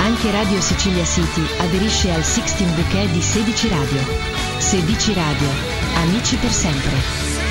Anche Radio Sicilia City aderisce al 16 Bouquet di 16 Radio. 16 Radio. Amici per sempre.